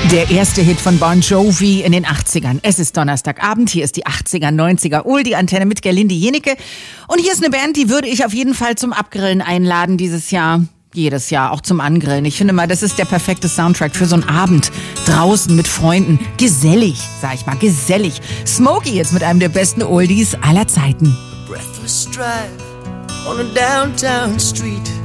Der erste Hit von Bon Jovi in den 80ern. Es ist Donnerstagabend, hier ist die 80er, 90er Oldie-Antenne mit Gerlinde Jenecke. Und hier ist eine Band, die würde ich auf jeden Fall zum Abgrillen einladen dieses Jahr. Jedes Jahr, auch zum Angrillen. Ich finde mal, das ist der perfekte Soundtrack für so einen Abend. Draußen mit Freunden. Gesellig, sag ich mal, gesellig. Smokey jetzt mit einem der besten Oldies aller Zeiten. Breathless drive on a downtown street.